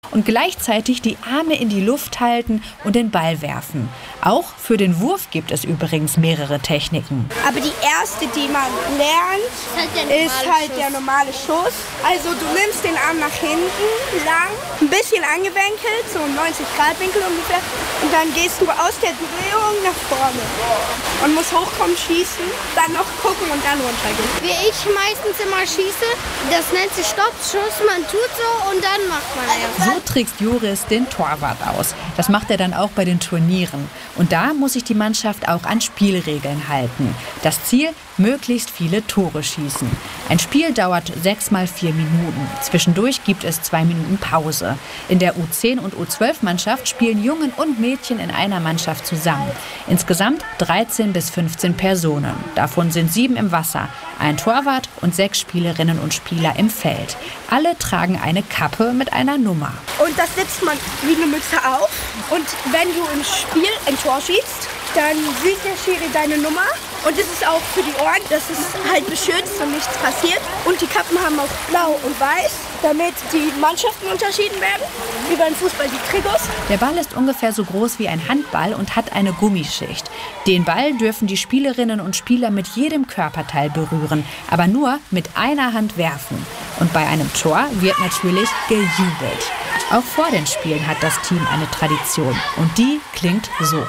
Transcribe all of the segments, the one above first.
und gleichzeitig die Arme in die Luft halten und den Ball werfen. Auch für den Wurf gibt es übrigens mehrere Techniken. Aber die erste, die man lernt, ist halt der normale Schuss. Also du nimmst den Arm nach hinten, lang, ein bisschen angewinkelt, so ein 90-Grad-Winkel ungefähr. Und dann gehst du aus der Drehung nach vorne und musst hochkommen, schießen, dann noch gucken und dann runtergehen. Wie ich meistens immer schieße, das nennt sich Stoppschuss, man tut so und dann macht man erst. So trickst Joris den Torwart aus. Das macht er dann auch bei den Turnieren. Und da muss sich die Mannschaft auch an Spielregeln halten. Das Ziel, möglichst viele Tore schießen. Ein Spiel dauert 6 mal 4 Minuten. Zwischendurch gibt es 2 Minuten Pause. In der U10 und U12-Mannschaft spielen Jungen und Mädchen in einer Mannschaft zusammen. Insgesamt 13 bis 15 Personen. Davon sind 7 im Wasser, ein Torwart und 6 Spielerinnen und Spieler im Feld. Alle tragen eine Kappe mit einer Nummer. Und das setzt man wie eine Mütze auf. Und wenn du im Spiel ein Tor schießt, dann sieht der Schiri deine Nummer. Und das ist auch für die Ohren, dass es halt beschützt und nichts passiert. Und die Kappen haben auch blau und weiß, damit die Mannschaften unterschieden werden. Wie beim Fußball die Trikots. Der Ball ist ungefähr so groß wie ein Handball und hat eine Gummischicht. Den Ball dürfen die Spielerinnen und Spieler mit jedem Körperteil berühren, aber nur mit einer Hand werfen. Und bei einem Tor wird natürlich gejubelt. Auch vor den Spielen hat das Team eine Tradition. Und die klingt so.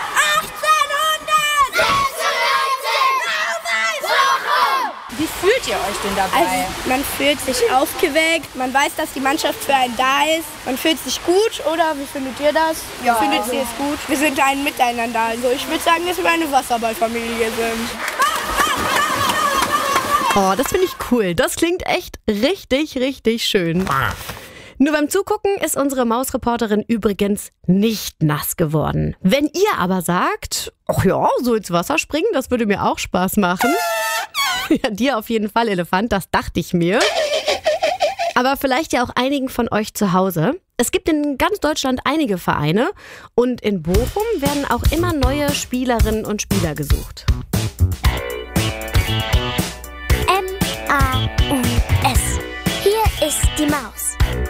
Wie fühlt ihr euch denn dabei? Also, man fühlt sich aufgeweckt, man weiß, dass die Mannschaft für einen da ist. Man fühlt sich gut, oder? Wie findet ihr das? Ja, findet ihr es gut? Wir sind ein Miteinander. Also ich würde sagen, dass wir eine Wasserballfamilie sind. Oh, das finde ich cool. Das klingt echt richtig, richtig schön. Nur beim Zugucken ist unsere Mausreporterin übrigens nicht nass geworden. Wenn ihr aber sagt, ach ja, so ins Wasser springen, das würde mir auch Spaß machen. Ja, dir auf jeden Fall, Elefant, das dachte ich mir. Aber vielleicht ja auch einigen von euch zu Hause. Es gibt in ganz Deutschland einige Vereine und in Bochum werden auch immer neue Spielerinnen und Spieler gesucht. M-A-U-S. Hier ist die Maus.